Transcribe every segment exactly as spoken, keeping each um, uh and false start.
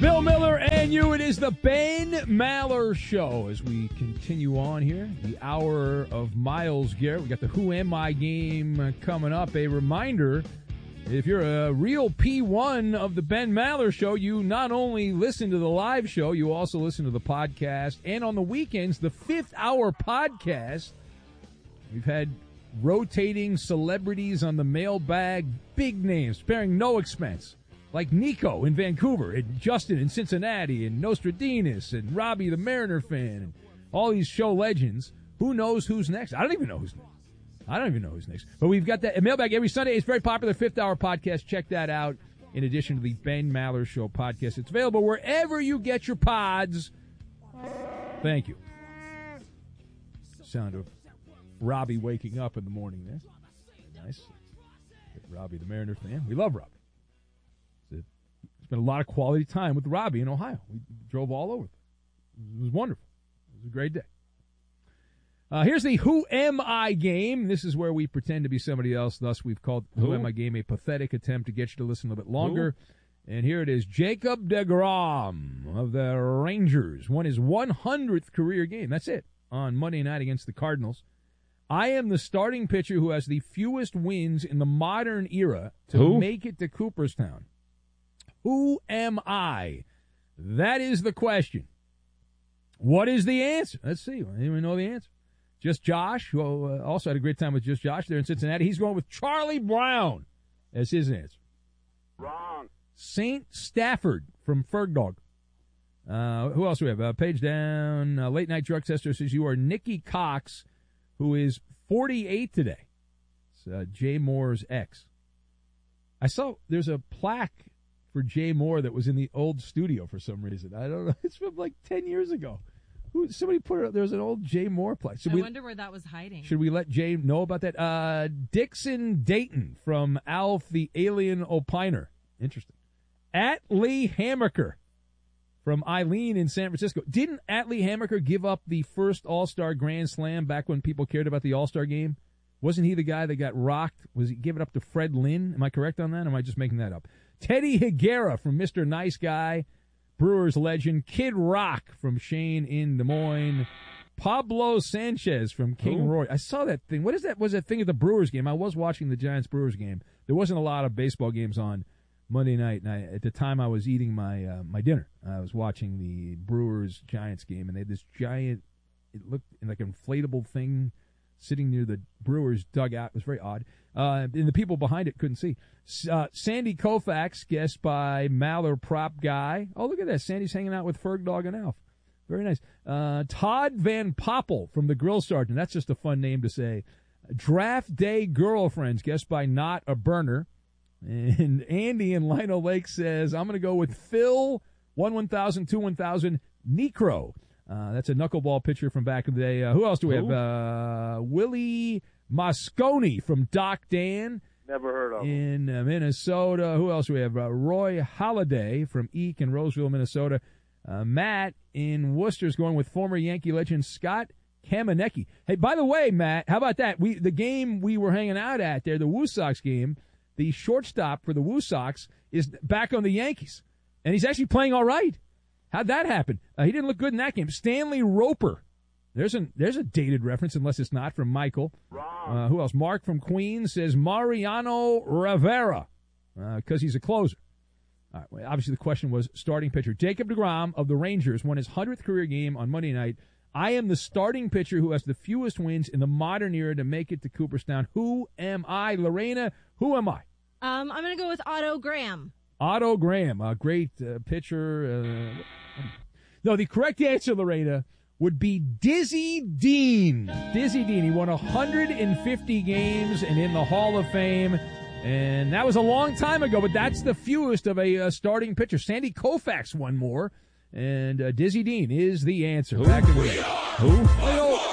Bill Miller and you. It is the Ben Maller Show as we continue on here. The hour of Myles Garrett. We got the Who Am I game coming up. A reminder, if you're a real P one of the Ben Maller Show, you not only listen to the live show, you also listen to the podcast. And on the weekends, the fifth hour podcast. We've had rotating celebrities on the mailbag, big names, sparing no expense. Like Nico in Vancouver, and Justin in Cincinnati, and Nostradamus, and Robbie the Mariner fan, and all these show legends. Who knows who's next? I don't even know who's next. I don't even know who's next. But we've got that a mailbag every Sunday. It's very popular, fifth hour podcast. Check that out in addition to the Ben Maller Show podcast. It's available wherever you get your pods. Thank you. Sound of Robbie waking up in the morning there. Nice. Robbie the Mariner fan. We love Robbie. Spent a lot of quality time with Robbie in Ohio. We drove all over. It was wonderful. It was a great day. Uh, here's the Who Am I game. This is where we pretend to be somebody else. Thus, we've called Who, Who Am I game a pathetic attempt to get you to listen a little bit longer. Who? And here it is. Jacob deGrom of the Rangers won his one hundredth career game. That's it. On Monday night against the Cardinals. I am the starting pitcher who has the fewest wins in the modern era to Who? make it to Cooperstown. Who am I? That is the question. What is the answer? Let's see. Anyone know the answer? Just Josh, who uh, also had a great time with Just Josh there in Cincinnati. He's going with Charlie Brown as his answer. Wrong. Saint Stafford from Fergdog. Uh, who else do we have? Uh, page down. Uh, Late Night Drug Tester says you are Nikki Cox, who is forty-eight today. It's uh, Jay Moore's ex. I saw there's a plaque for Jay Moore that was in the old studio for some reason. I don't know. It's from like ten years ago. Who? Somebody put it up. There was an old Jay Moore plaque. Should I we, wonder where that was hiding. Should we let Jay know about that? Uh, Dixon Dayton from Alf the Alien Opiner. Interesting. Atlee Hammaker from Eileen in San Francisco. Didn't Atlee Hammaker give up the first All-Star Grand Slam back when people cared about the All-Star game? Wasn't he the guy that got rocked? Was he giving up to Fred Lynn? Am I correct on that, or am I just making that up? Teddy Higuera from Mister Nice Guy, Brewers legend. Kid Rock from Shane in Des Moines. Pablo Sanchez from King Who? Roy. I saw that thing. What is that? Was that thing at the Brewers game? I was watching the Giants-Brewers game. There wasn't a lot of baseball games on Monday night, and I, at the time I was eating my uh, my dinner. I was watching the Brewers-Giants game, and they had this giant, it looked like an inflatable thing sitting near the Brewers dugout. It was very odd. Uh, and the people behind it couldn't see. Uh, Sandy Koufax, guest by Maller Prop Guy. Oh, look at that. Sandy's hanging out with Ferg Dog and Alf. Very nice. Uh, Todd Van Poppel from the Grill Sergeant. That's just a fun name to say. Draft Day Girlfriends, guest by Not a Burner. And Andy in Lino Lake says, I'm going to go with Phil, one one thousand, two one thousand, Necro. Uh, that's a knuckleball pitcher from back in the day. Uh, who else do we Who? have? Uh, Willie Mosconi from Doc Dan Never heard of him. in uh, Minnesota. Who else do we have? Uh, Roy Halladay from Eek in Roseville, Minnesota. Uh, Matt in Worcester's going with former Yankee legend Scott Kamenecki. Hey, by the way, Matt, how about that? We the game we were hanging out at there, the Woo Sox game, the shortstop for the Woo Sox is back on the Yankees, and he's actually playing all right. How'd that happen? Uh, he didn't look good in that game. Stanley Roper. There's a, there's a dated reference, unless it's not, from Michael. Wrong. Uh, who else? Mark from Queens says Mariano Rivera, because uh, he's a closer. All right, well, obviously, the question was starting pitcher. Jacob deGrom of the Rangers won his one hundredth career game on Monday night. I am the starting pitcher who has the fewest wins in the modern era to make it to Cooperstown. Who am I? Lorena, who am I? Um, I'm going to go with Otto Graham. Otto Graham, a great uh, pitcher. Uh, no, the correct answer, Lorena, would be Dizzy Dean. Dizzy Dean. He won one hundred fifty games and in the Hall of Fame. And that was a long time ago, but that's the fewest of a uh, starting pitcher. Sandy Koufax won more. And uh, Dizzy Dean is the answer. Who? Back in the We day. are Who? Oh,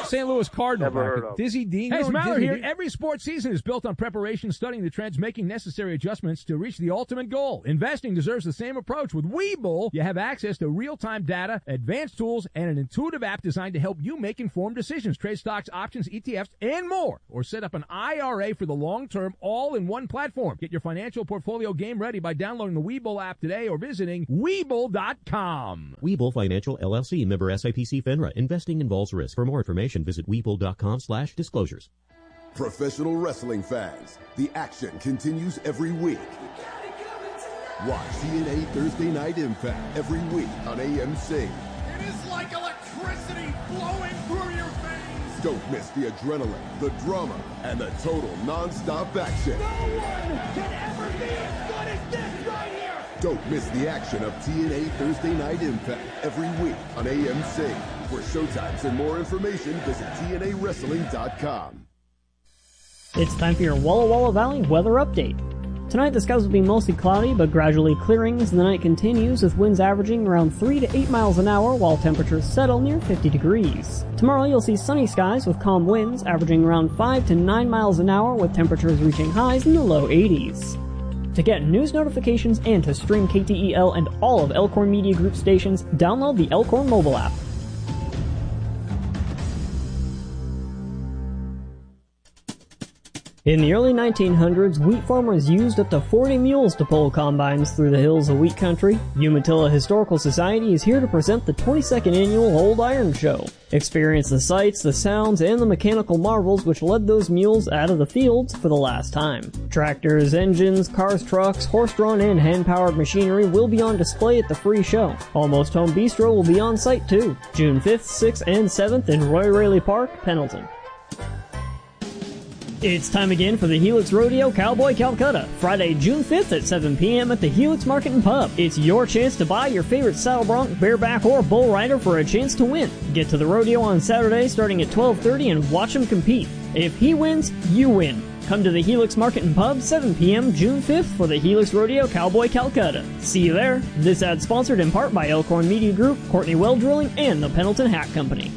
Saint Louis Cardinals. Never heard of. Dizzy Dean. Hey, it's No, Maller Dizzy here. Dean. Every sports season is built on preparation, studying the trends, making necessary adjustments to reach the ultimate goal. Investing deserves the same approach. With Webull, you have access to real-time data, advanced tools, and an intuitive app designed to help you make informed decisions. Trade stocks, options, E T Fs, and more. Or set up an I R A for the long term, all in one platform. Get your financial portfolio game ready by downloading the Webull app today or visiting Webull dot com. Webull Financial, L L C, member S I P C FINRA. Investing involves risk. For more information, visit Webull dot com slash disclosures. Professional wrestling fans, the action continues every week. Watch T N A Thursday Night Impact every week on A M C. It is like electricity flowing through your veins. Don't miss the adrenaline, the drama, and the total non-stop action. No one can ever be as good as this right here. Don't miss the action of T N A Thursday Night Impact every week on A M C. For showtimes and more information, visit T N A wrestling dot com. It's time for your Walla Walla Valley weather update. Tonight the skies will be mostly cloudy, but gradually clearing as the night continues, with winds averaging around three to eight miles an hour while temperatures settle near fifty degrees. Tomorrow you'll see sunny skies with calm winds averaging around five to nine miles an hour, with temperatures reaching highs in the low eighties. To get news notifications and to stream K T E L and all of Elkhorn Media Group stations, download the Elkhorn mobile app. In the early nineteen hundreds, wheat farmers used up to forty mules to pull combines through the hills of wheat country. Umatilla Historical Society is here to present the twenty-second annual Old Iron Show. Experience the sights, the sounds, and the mechanical marvels which led those mules out of the fields for the last time. Tractors, engines, cars, trucks, horse-drawn and hand-powered machinery will be on display at the free show. Almost Home Bistro will be on site too. June fifth, sixth, and seventh in Roy Raley Park, Pendleton. It's time again for the Helix Rodeo Cowboy Calcutta, Friday, June fifth at seven p.m. at the Helix Market and Pub. It's your chance to buy your favorite saddle bronc, bareback, or bull rider for a chance to win. Get to the rodeo on Saturday starting at twelve thirty and watch him compete. If he wins, you win. Come to the Helix Market and Pub, seven p.m. June fifth for the Helix Rodeo Cowboy Calcutta. See you there. This ad sponsored in part by Elkhorn Media Group, Courtney Well Drilling, and the Pendleton Hat Company.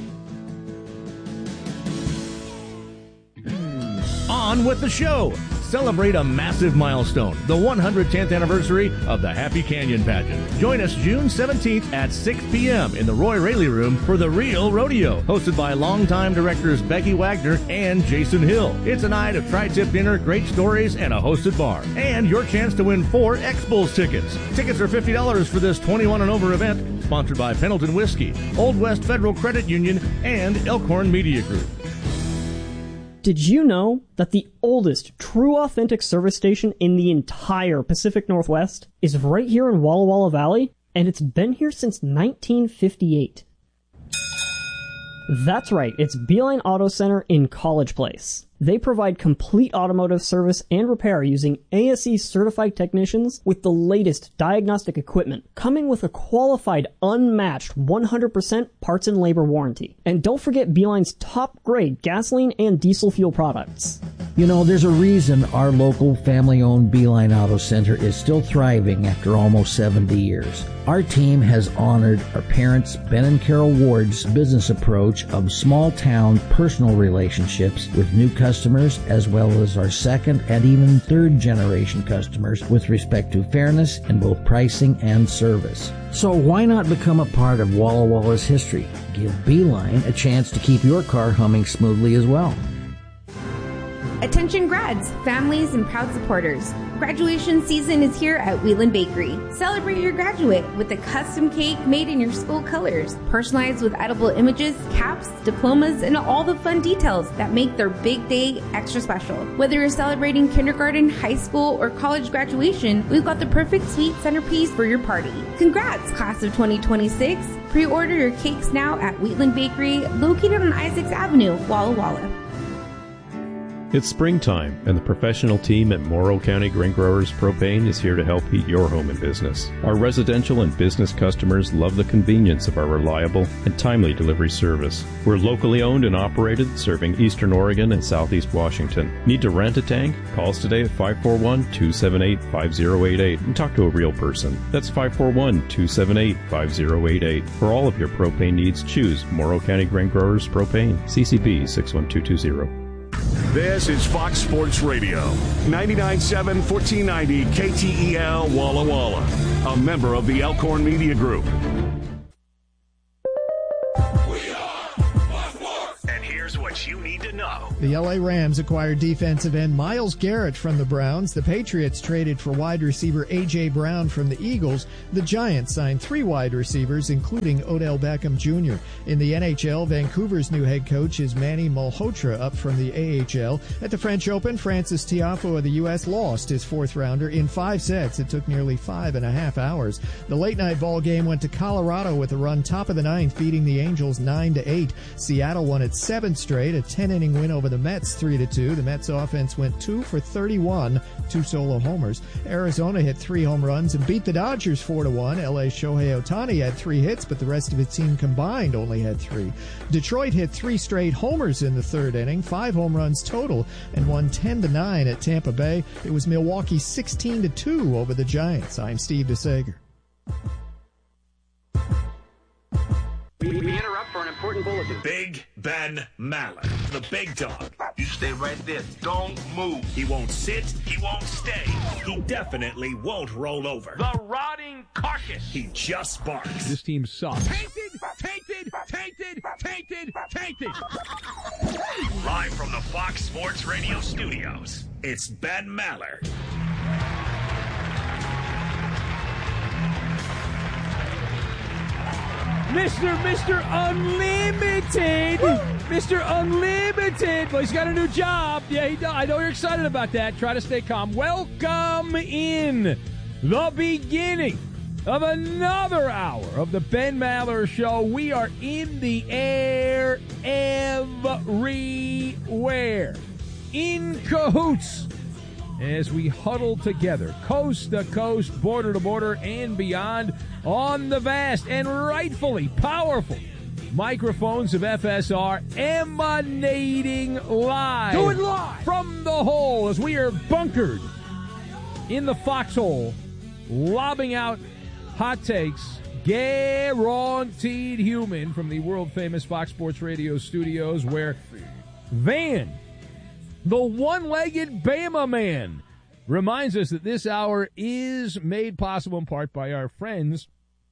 On with the show. Celebrate a massive milestone, the one hundred tenth anniversary of the Happy Canyon Pageant. Join us June seventeenth at six p.m. in the Roy Raley Room for The Real Rodeo, hosted by longtime directors Becky Wagner and Jason Hill. It's a night of tri-tip dinner, great stories, and a hosted bar. And your chance to win four X-Bulls tickets. Tickets are fifty dollars for this twenty-one and over event, sponsored by Pendleton Whiskey, Old West Federal Credit Union, and Elkhorn Media Group. Did you know that the oldest true authentic service station in the entire Pacific Northwest is right here in Walla Walla Valley? And it's been here since nineteen fifty-eight. That's right, it's Beeline Auto Center in College Place. They provide complete automotive service and repair using A S E certified technicians with the latest diagnostic equipment, coming with a qualified, unmatched one hundred percent parts and labor warranty. And don't forget Beeline's top grade gasoline and diesel fuel products. You know, there's a reason our local family-owned Beeline Auto Center is still thriving after almost seventy years. Our team has honored our parents, Ben and Carol Ward's business approach of small-town personal relationships with new customers, as well as our second and even third-generation customers with respect to fairness in both pricing and service. So why not become a part of Walla Walla's history? Give Beeline a chance to keep your car humming smoothly as well. Attention grads, families, and proud supporters. Graduation season is here at Wheeland Bakery. Celebrate your graduate with a custom cake made in your school colors, personalized with edible images, caps, diplomas, and all the fun details that make their big day extra special. Whether you're celebrating kindergarten, high school, or college graduation, we've got the perfect sweet centerpiece for your party. Congrats, class of twenty twenty-six. Pre-order your cakes now at Wheatland Bakery, located on Isaacs Avenue, Walla Walla. It's springtime, and the professional team at Morrow County Grain Growers Propane is here to help heat your home and business. Our residential and business customers love the convenience of our reliable and timely delivery service. We're locally owned and operated, serving Eastern Oregon and Southeast Washington. Need to rent a tank? Call us today at five four one, two seven eight, five zero eight eight and talk to a real person. That's five four one, two seven eight, five zero eight eight. For all of your propane needs, choose Morrow County Grain Growers Propane, C C P six one two two zero. This is Fox Sports Radio, ninety-nine point seven, fourteen ninety K T E L Walla Walla, a member of the Elkhorn Media Group. What you need to know. The L A Rams acquired defensive end Myles Garrett from the Browns. The Patriots traded for wide receiver A J. Brown from the Eagles. The Giants signed three wide receivers, including Odell Beckham Junior In the N H L, Vancouver's new head coach is Manny Malhotra, up from the A H L. At the French Open, Francis Tiafoe of the U S lost his fourth rounder in five sets. It took nearly five and a half hours. The late-night ball game went to Colorado with a run top of the ninth, beating the Angels nine to eight. Seattle won its seventh straight, a ten-inning win over the Mets three to two. The Mets offense went two for thirty-one, two solo homers. Arizona hit three home runs and beat the Dodgers four to one. L A's Shohei Ohtani had three hits, but the rest of its team combined only had three. Detroit hit three straight homers in the third inning, five home runs total, and won ten to nine at Tampa Bay. It was Milwaukee sixteen to two over the Giants. I'm Steve DeSager. We, we interrupt for an important bulletin. Big Ben Maller, the big dog. You stay right there. Don't move. He won't sit. He won't stay. He definitely won't roll over. The rotting carcass. He just barks. This team sucks. Tainted, tainted, tainted, tainted, tainted. Live from the Fox Sports Radio studios, it's Ben Maller. Mister Mister Unlimited. Mister Unlimited. Well, he's got a new job. Yeah, he does. I know you're excited about that. Try to stay calm. Welcome in the beginning of another hour of the Ben Maller Show. We are in the air everywhere. In cahoots. As we huddle together, coast to coast, border to border, and beyond, on the vast and rightfully powerful microphones of F S R, emanating live. Do it live! From the hole as we are bunkered in the foxhole, lobbing out hot takes, guaranteed human, from the world-famous Fox Sports Radio studios, where Van, the one-legged Bama man, reminds us that this hour is made possible in part by our friends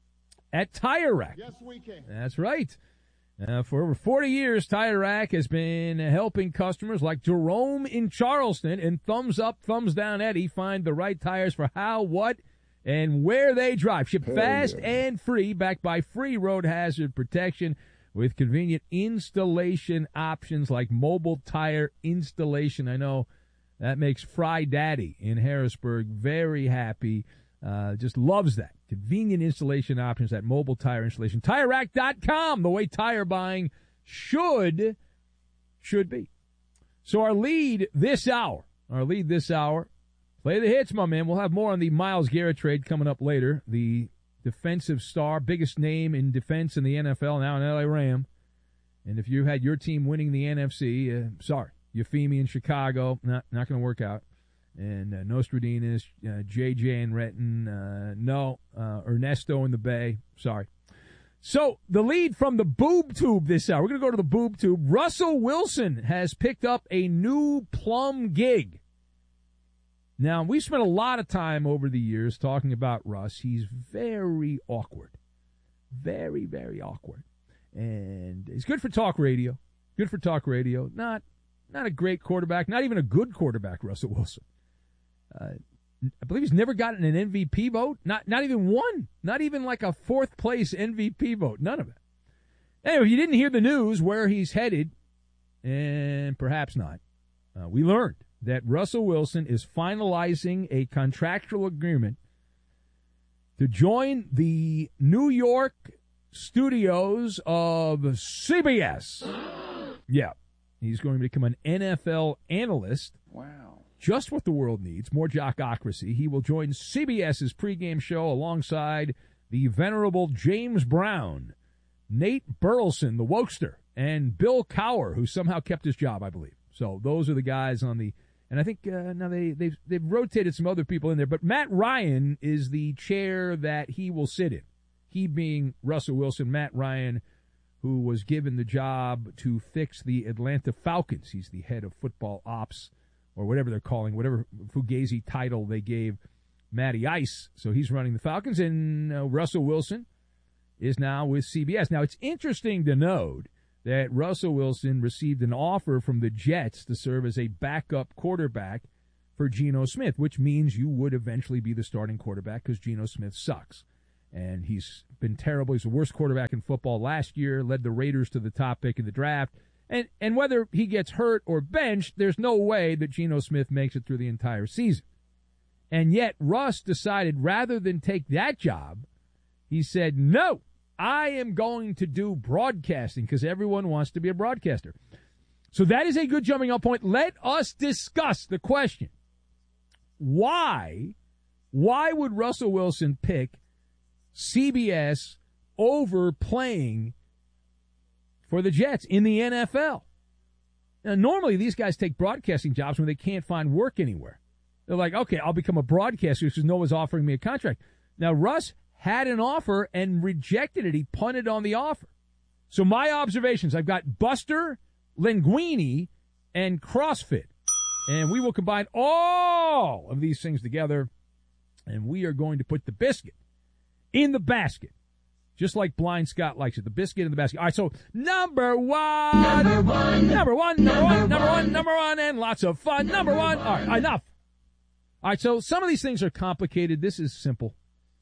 at Tire Rack. Yes, we can. That's right. Uh, for over forty years, Tire Rack has been helping customers like Jerome in Charleston and Thumbs Up, Thumbs Down Eddie find the right tires for how, what, and where they drive. Shipped Hell fast yeah. and free, backed by free road hazard protection, with convenient installation options like mobile tire installation. I know that makes Fry Daddy in Harrisburg very happy. Uh, just loves that. Convenient installation options, that mobile tire installation. Tire Rack dot com, the way tire buying should, should be. So our lead this hour, our lead this hour, play the hits, my man. We'll have more on the Myles Garrett trade coming up later. The defensive star, biggest name in defense in the N F L, now an L A Ram. And if you had your team winning the N F C, uh, sorry, Euphemia in Chicago, not not going to work out. And uh, Nostradamus, uh, J J and Renton, uh, no, uh, Ernesto in the Bay, sorry. So the lead from the boob tube this hour, we're going to go to the boob tube. Russell Wilson has picked up a new plum gig. Now, we've spent a lot of time over the years talking about Russ. He's very awkward. Very, very awkward. And he's good for talk radio. Good for talk radio. Not not a great quarterback. Not even a good quarterback, Russell Wilson. Uh, I believe he's never gotten an M V P vote. Not not even one. Not even like a fourth-place M V P vote. None of it. Anyway, you didn't hear the news where he's headed, and perhaps not. Uh, we learned that Russell Wilson is finalizing a contractual agreement to join the New York studios of C B S. Yeah. He's going to become an N F L analyst. Wow. Just what the world needs, more jockocracy. He will join CBS's pregame show alongside the venerable James Brown, Nate Burleson, the wokester, and Bill Cowher, who somehow kept his job, I believe. So those are the guys on the, and I think uh, now they, they've, they've rotated some other people in there, but Matt Ryan is the chair that he will sit in. He being Russell Wilson, Matt Ryan, who was given the job to fix the Atlanta Falcons. He's the head of football ops, or whatever they're calling, whatever Fugazi title they gave Matty Ice. So he's running the Falcons, and uh, Russell Wilson is now with C B S. Now, it's interesting to note that Russell Wilson received an offer from the Jets to serve as a backup quarterback for Geno Smith, which means you would eventually be the starting quarterback because Geno Smith sucks. And he's been terrible. He's the worst quarterback in football last year, led the Raiders to the top pick in the draft. And and whether he gets hurt or benched, there's no way that Geno Smith makes it through the entire season. And yet Russ decided rather than take that job, he said, no, I am going to do broadcasting because everyone wants to be a broadcaster. So that is a good jumping off point. Let us discuss the question. Why, why would Russell Wilson pick C B S over playing for the Jets in the N F L? Now, normally these guys take broadcasting jobs when they can't find work anywhere. They're like, okay, I'll become a broadcaster because no one's offering me a contract. Now, Russ had an offer and rejected it. He punted on the offer. So my observations, I've got Buster, Linguini, and CrossFit. And we will combine all of these things together, and we are going to put the biscuit in the basket, just like Blind Scott likes it. The biscuit in the basket. All right, so number one. Number one. Number one, number one, number one, number one, and lots of fun. Number one. All right, enough. All right, so some of these things are complicated. This is simple.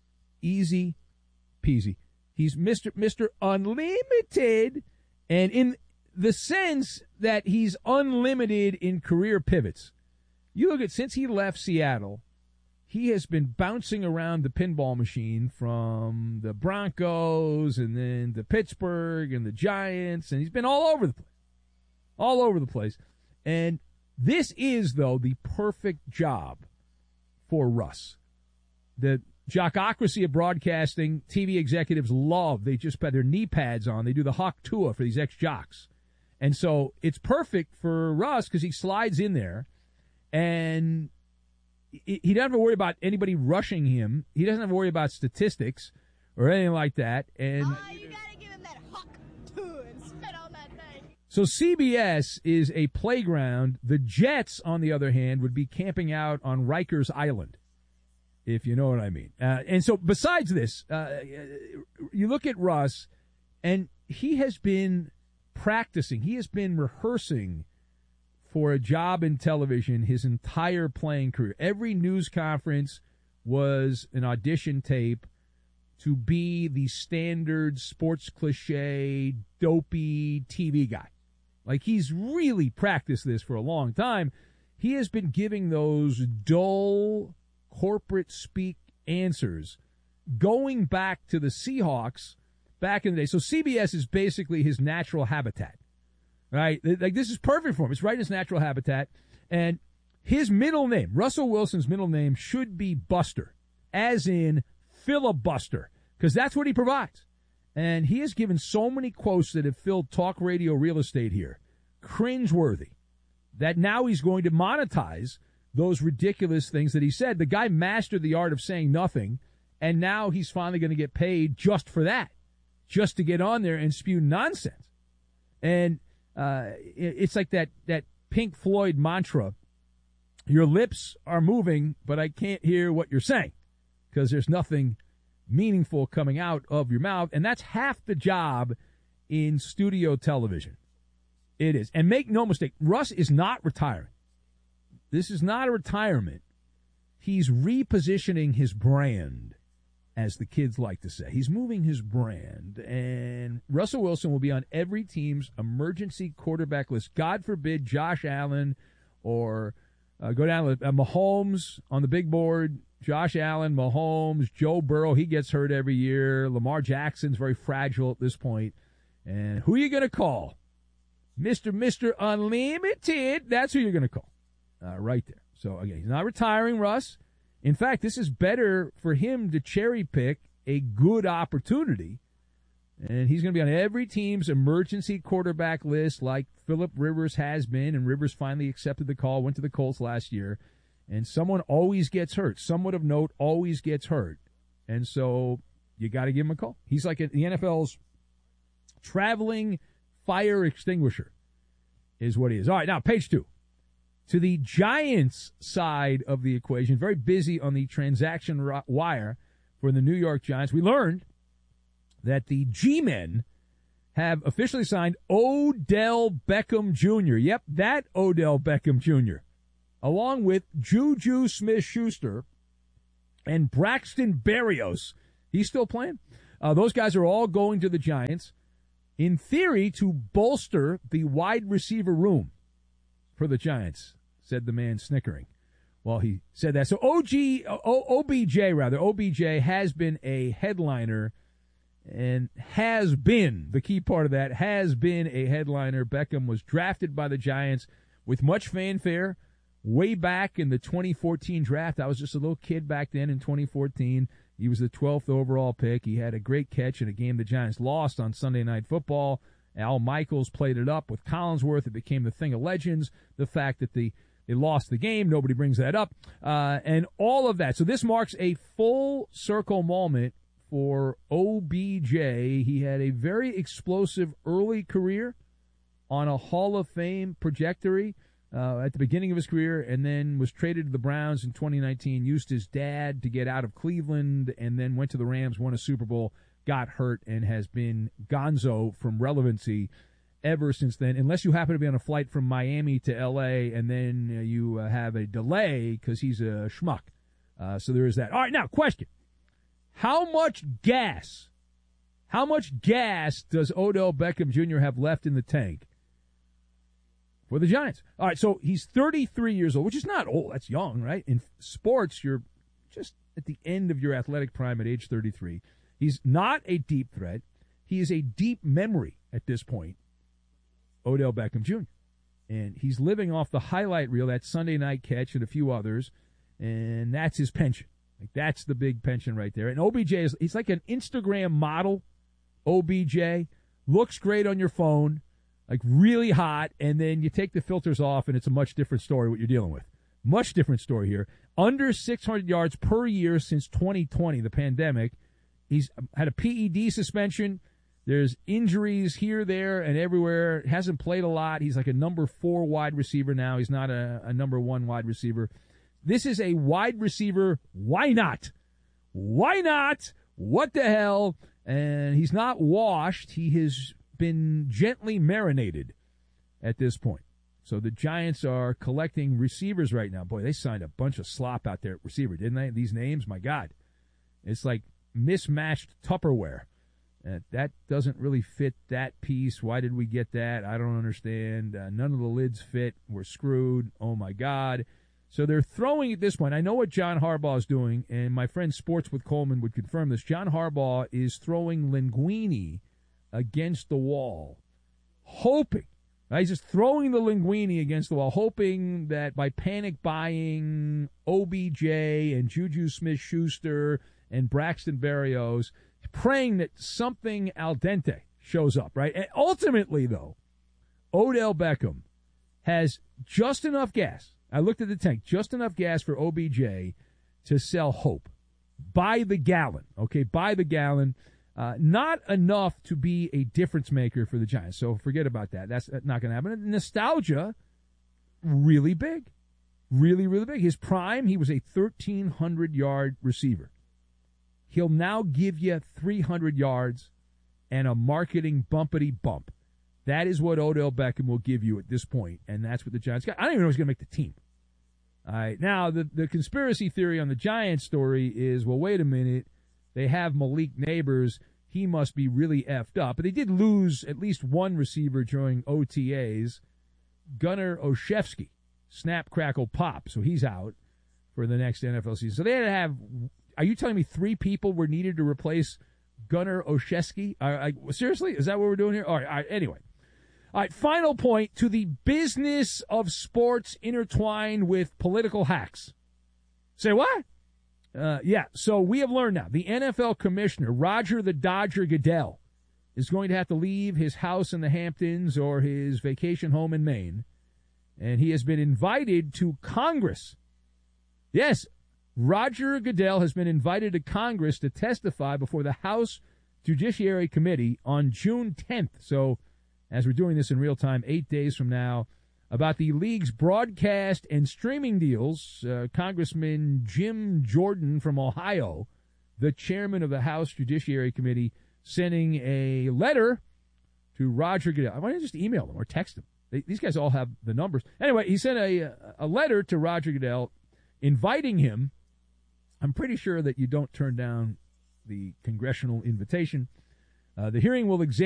Easy peasy. He's Mister Mister Unlimited, and in the sense that he's unlimited in career pivots. You look at, since he left Seattle, he has been bouncing around the pinball machine from the Broncos and then the Pittsburgh and the Giants, and he's been all over the place. All over the place. And this is, though, the perfect job for Russ. The jockocracy of broadcasting, T V executives love. They just put their knee pads on. They do the Hawk Tua for these ex-jocks. And so it's perfect for Russ because he slides in there, and he doesn't have to worry about anybody rushing him. He doesn't have to worry about statistics or anything like that. And oh, you gotta give him that Hawk Tua and spit on that thing. So C B S is a playground. The Jets, on the other hand, would be camping out on Rikers Island, if you know what I mean. Uh, and so besides this, uh, you look at Russ, and he has been practicing. He has been rehearsing for a job in television his entire playing career. Every news conference was an audition tape to be the standard sports cliche, dopey T V guy. Like, he's really practiced this for a long time. He has been giving those dull corporate speak answers going back to the Seahawks back in the day. So C B S is basically his natural habitat, right? Like, this is perfect for him. It's right in his natural habitat. And his middle name, Russell Wilson's middle name, should be Buster, as in filibuster, because that's what he provides. And he has given so many quotes that have filled talk radio real estate here, cringeworthy, that now he's going to monetize those ridiculous things that he said. The guy mastered the art of saying nothing, and now he's finally going to get paid just for that, just to get on there and spew nonsense. And uh, it's like that, that Pink Floyd mantra, your lips are moving, but I can't hear what you're saying, because there's nothing meaningful coming out of your mouth. And that's half the job in studio television. It is. And make no mistake, Russ is not retiring. This is not a retirement. He's repositioning his brand, as the kids like to say. He's moving his brand. And Russell Wilson will be on every team's emergency quarterback list. God forbid Josh Allen or uh, go down to uh, Mahomes on the big board. Josh Allen, Mahomes, Joe Burrow, he gets hurt every year. Lamar Jackson's very fragile at this point. And who are you going to call? Mister Mister Unlimited, that's who you're going to call uh, right there. So, again, he's not retiring, Russ. In fact, this is better for him to cherry-pick a good opportunity. And he's going to be on every team's emergency quarterback list like Phillip Rivers has been, and Rivers finally accepted the call, went to the Colts last year. And someone always gets hurt. Someone of note always gets hurt. And so you got to give him a call. He's like a, the N F L's traveling fire extinguisher is what he is. All right, now, page two. To the Giants side of the equation, very busy on the transaction ro- wire for the New York Giants. We learned that the G-Men have officially signed Odell Beckham Junior Yep, that Odell Beckham Junior Along with Juju Smith-Schuster and Braxton Berrios. He's still playing. Uh, those guys are all going to the Giants, in theory, to bolster the wide receiver room for the Giants, said the man snickering. Well, he said that. So O G, o, O B J, rather, O B J has been a headliner and has been, the key part of that, has been a headliner. Beckham was drafted by the Giants with much fanfare way back in the twenty fourteen draft. I was just a little kid back then in twenty fourteen. He was the twelfth overall pick. He had a great catch in a game the Giants lost on Sunday Night Football. Al Michaels played it up with Collinsworth. It became the thing of legends. The fact that the they lost the game, nobody brings that up, uh, and all of that. So this marks a full circle moment for O B J. He had a very explosive early career on a Hall of Fame trajectory uh, at the beginning of his career, and then was traded to the Browns in twenty nineteen, used his dad to get out of Cleveland, and then went to the Rams, won a Super Bowl, got hurt, and has been gonzo from relevancy ever since then, unless you happen to be on a flight from Miami to L A, and then uh, you uh, have a delay because he's a schmuck. Uh, so there is that. All right, now, question. How much gas, how much gas does Odell Beckham Junior have left in the tank for the Giants? All right, so he's thirty-three years old, which is not old. That's young, right? In sports, you're just at the end of your athletic prime at age thirty-three. He's not a deep threat. He is a deep memory at this point, Odell Beckham Junior And he's living off the highlight reel, that Sunday night catch and a few others, and that's his pension. Like, that's the big pension right there. And O B J is, he's like an Instagram model, O B J. Looks great on your phone, like really hot, and then you take the filters off, and it's a much different story what you're dealing with. Much different story here. Under six hundred yards per year since twenty twenty, the pandemic. He's had a P E D suspension. There's injuries here, there, and everywhere. Hasn't played a lot. He's like a number four wide receiver now. He's not a, a number one wide receiver. This is a wide receiver. Why not? Why not? What the hell? And he's not washed. He has been gently marinated at this point. So the Giants are collecting receivers right now. Boy, they signed a bunch of slop out there at receiver, didn't they? These names, my God. It's like mismatched Tupperware. Uh, that doesn't really fit that piece. Why did we get that? I don't understand. Uh, none of the lids fit. We're screwed. Oh, my God. So they're throwing at this point. I know what John Harbaugh is doing, and my friend Sports with Coleman would confirm this. John Harbaugh is throwing Linguini against the wall, hoping. Right? He's just throwing the Linguini against the wall, hoping that by panic buying O B J and Juju Smith-Schuster and Braxton Berrios, praying that something al dente shows up, right? And ultimately, though, Odell Beckham has just enough gas. I looked at the tank, just enough gas for O B J to sell hope. By the gallon, okay, by the gallon. Uh, not enough to be a difference maker for the Giants. So forget about that. That's not going to happen. Nostalgia, really big. Really, really big. His prime, he was a thirteen hundred yard receiver. He'll now give you three hundred yards and a marketing bumpity bump. That is what Odell Beckham will give you at this point, and that's what the Giants got. I don't even know if he's going to make the team. All right. Now, the, the conspiracy theory on the Giants story is, well, wait a minute. They have Malik Neighbors. He must be really effed up. But they did lose at least one receiver during O T As, Gunnar Olszewski. Snap, crackle, pop. So he's out for the next N F L season. So they had to have, are you telling me three people were needed to replace Gunnar Olszewski? Uh, I, seriously? Is that what we're doing here? All right, all right. Anyway. All right, final point to the business of sports intertwined with political hacks. Say what? Uh, yeah, so we have learned now. The N F L commissioner, Roger the Dodger Goodell, is going to have to leave his house in the Hamptons or his vacation home in Maine, and he has been invited to Congress. Yes, Roger Goodell has been invited to Congress to testify before the House Judiciary Committee on June tenth. So, as we're doing this in real time, eight days from now, about the league's broadcast and streaming deals. Uh, Congressman Jim Jordan from Ohio, the chairman of the House Judiciary Committee, sending a letter to Roger Goodell. I want to just email him or text him. They, these guys all have the numbers. Anyway, he sent a, a letter to Roger Goodell inviting him. I'm pretty sure that you don't turn down the congressional invitation. Uh, the hearing will examine